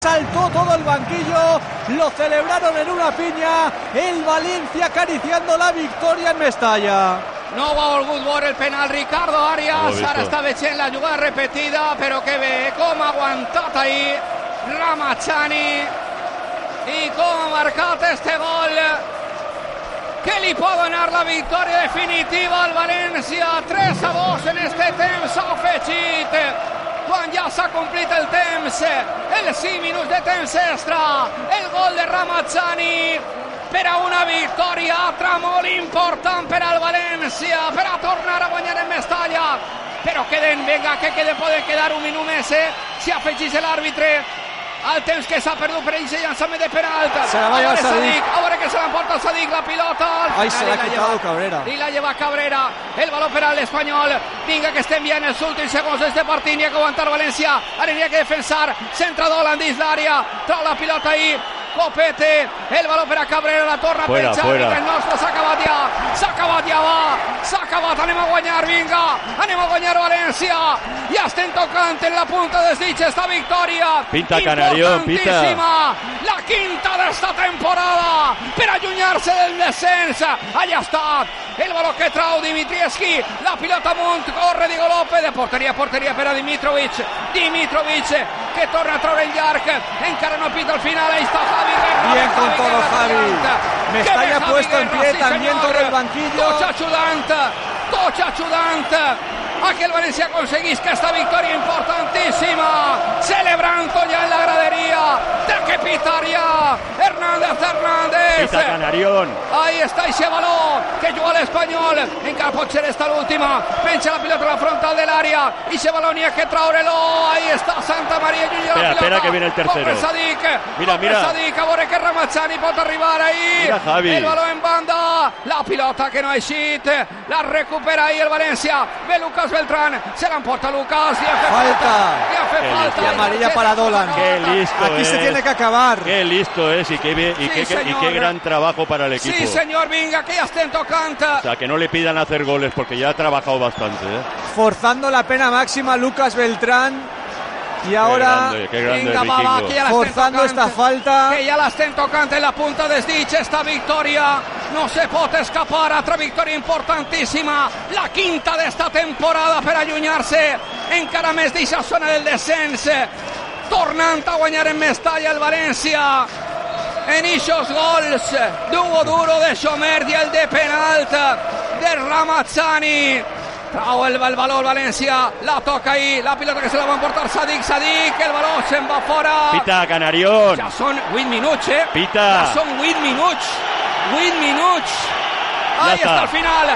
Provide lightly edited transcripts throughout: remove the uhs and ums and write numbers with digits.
saltó todo el banquillo, lo celebraron en una piña, el Valencia acariciando la victoria en Mestalla. No va a volgut el penal Ricardo Arias, ara està veient la jugada repetida, però que bé, com ha aguantat ahir Ramazani y com ha marcat este gol que li pot donar la victòria definitiva al València. 3-2 en este temps afegit, quan ja s'ha complit el temps, els 5 minuts de temps extra, el gol de Ramazani per a una victòria altra molt important per al València, per a tornar a guanyar en Mestalla. Però queden, venga, que poden quedar un minut més, si afegís l'àrbitre al temps que s'ha perdut per ell, llançament de penal. Se la va a llevar Sadik. A veure que se l'emporta Sadik, la pilota. Ai, se l'ha quitado Cabrera. I la lleva Cabrera, el baló per al Espanyol. Vinga, que estem bien els últims segons d'este partit, n'hi ha que aguantar València, ara n'hi ha que defensar, centra Dolan dins l'àrea, trau la pilota ahí, Copete, el baló per a Cabrera, la torna a penjar, vinga, el nostre s'ha acabat ja, s'ha acabat, anem a guanyar, vinga, anem a guanyar València, ja estem tocant en la punta dels dits esta victòria, pinta Canarión, importantíssima, la quinta d'esta temporada, per allunyar-se del descens, allà està, el baló que trau Dimitrievski, la pilota amunt, corre Diego López, de porteria per a Dimitrovic, que torna a treure el llarg, encara no pita al final, ahí está Javi. Bien con todo Javi. Mestalla puesto en pie, también sobre el banquillo. Tots ajudant a que el València aconseguisca esta victòria importantíssima, celebrando ya en la gradería, de que pitaria Hernández. Pita Canarión. Ahí está ese balón que juga l'Espanyol, encara pot ser esta l'última, penja la pilota a la frontal de l'àrea, i ese balón n'hi ha que traure-lo, ahí está Santa María Junior. Espera que viene el tercero. Mira. Sadik, a veure que Ramazani pot arribar ahí. Mira, Javi. El balón en banda, la pilota que no ha eixit, la recupera ahí el València, ve Lucas Beltrán, se la emporta Lucas, le hace falta. Y amarilla para Dolan. Qué listo. Aquí se tiene que acabar. Qué listo es y qué gran trabajo para el equipo. Sí, señor, vinga, que ya estén tocando. O sea, que no le pidan hacer goles porque ya ha trabajado bastante, Forzando la pena máxima Lucas Beltrán. Y ahora qué grande, va, que ya forzando esta falta, que ya la estén tocando en la punta des dits. Esta victòria no se pot escapar, altra victòria importantíssima, la quinta d'esta temporada per allunyar-se encara més d'eixa zona del descens, tornant a guanyar en Mestalla el València en eixos gols d'Hugo Duro, de Chomert i el de penalt de Ramazani. Trau el valor València, la toca ahí, la pilota que se la va a emportar Sadik, el baló se'n va fora. Pita Canarión. Ja són 8 minuts, Pita. Ja són 8 minuts. Ahí está el final.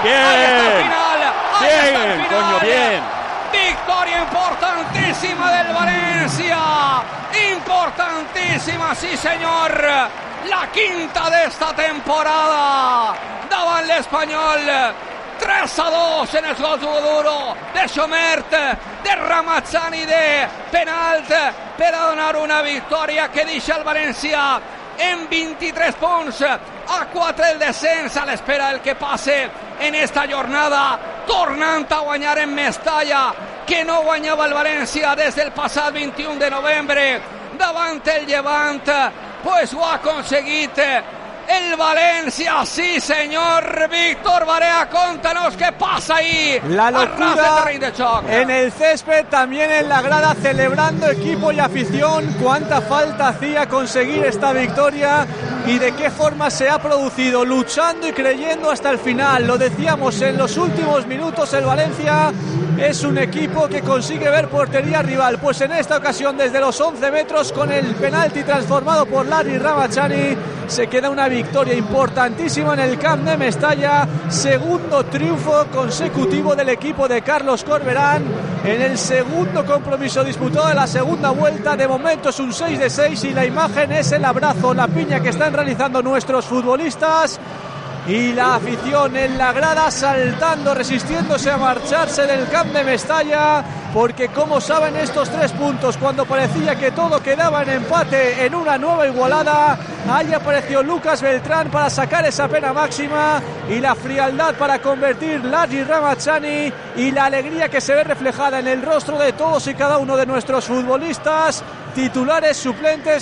Bien, coño, bien. Victòria importantíssima del València. Importantíssima, sí senyor. La quinta d'esta temporada davant l'Espanyol. 3-2 en els gols d'Hugo Duro, de Chomert, de Ramazani, de penalt, per a donar una victòria que deixa el València en 23 punts, a 4 del descens, a l'espera del que passe en esta jornada, tornant a guanyar en Mestalla, que no guanyava el València des del passat 21 de novembre, davant el Llevant, pues ho ha aconseguit el València, sí señor. Víctor Barea, contanos qué pasa ahí. La locura en el césped, también en la grada, celebrando equipo y afición. Cuánta falta hacía conseguir esta victoria y de qué forma se ha producido, luchando y creyendo hasta el final. Lo decíamos en los últimos minutos, el Valencia es un equipo que consigue ver portería rival, pues en esta ocasión desde los 11 metros, con el penalti transformado por Larry Ramazani, se queda una victoria importantísima en el Camp de Mestalla. Segundo triunfo consecutivo del equipo de Carlos Corberán en el segundo compromiso disputado de la segunda vuelta. De momento es un 6-6 y la imagen es el abrazo, la piña que están realizando nuestros futbolistas. Y la afición en la grada saltando, resistiéndose a marcharse del Camp de Mestalla, porque como saben, estos 3 puntos, cuando parecía que todo quedaba en empate, en una nueva igualada, ahí apareció Lucas Beltrán para sacar esa pena máxima, y la frialdad para convertir Larry Ramazani, y la alegría que se ve reflejada en el rostro de todos y cada uno de nuestros futbolistas, titulares, suplentes.